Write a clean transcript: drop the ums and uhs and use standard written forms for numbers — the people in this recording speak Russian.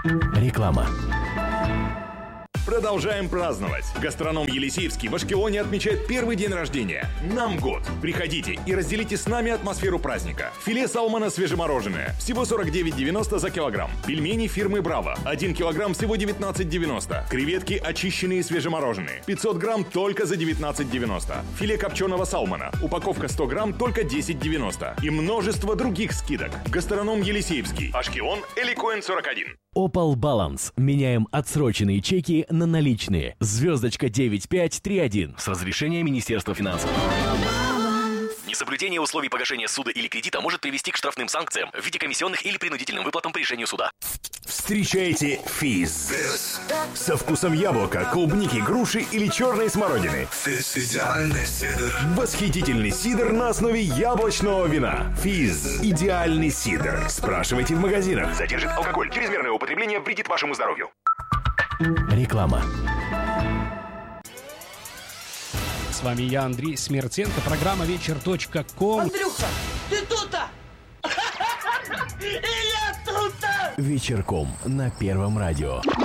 Реклама. Продолжаем праздновать. Гастроном Елисеевский в Ашкелоне отмечает первый день рождения. Нам год. Приходите и разделите с нами атмосферу праздника. Филе салмона свежемороженое. Всего 49,90 за килограмм. Пельмени фирмы Браво. 1 килограмм всего 19,90. Креветки очищенные свежемороженые. 500 грамм только за 19,90. Филе копченого салмона. Упаковка 100 грамм только 10,90. И множество других скидок. Гастроном Елисеевский. Ашкелон, Эликоин 41. Opal Balance. Меняем отсроченные чеки на наличные. Звездочка 9531. С разрешения Министерства финансов. Несоблюдение условий погашения суда или кредита может привести к штрафным санкциям в виде комиссионных или принудительным выплатам по решению суда. Встречайте Физз. Со вкусом яблока, клубники, груши или черной смородины. Восхитительный сидр на основе яблочного вина. Физз. Идеальный сидр. Спрашивайте в магазинах. Содержит алкоголь. Чрезмерное употребление вредит вашему здоровью. Реклама. С вами я, Андрей Смертенко, программа вечер.ком. Андрюха, ты тут-то? И я тут-то! Вечерком на Первом радио.